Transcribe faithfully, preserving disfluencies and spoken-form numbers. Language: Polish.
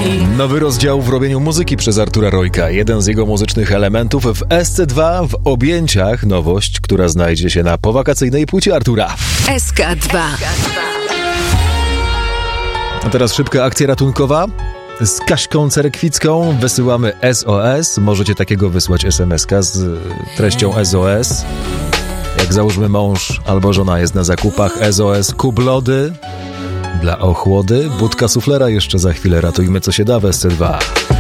Nowy rozdział w robieniu muzyki przez Artura Rojka. Jeden z jego muzycznych elementów w S C dwa w objęciach. Nowość, która znajdzie się na powakacyjnej płycie Artura. S K dwa. A teraz szybka akcja ratunkowa. Z Kaśką Cerekwicką wysyłamy S O S. Możecie takiego wysłać es em eska z treścią S O S. Jak załóżmy mąż albo żona jest na zakupach, S O S kup lody dla ochłody. Budka suflera jeszcze za chwilę. Ratujmy co się da w S C dwa.